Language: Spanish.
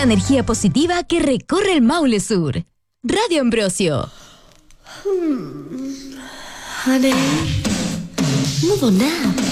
energía positiva que recorre el Maule Sur. Radio Ambrosio. Honey, modo nap.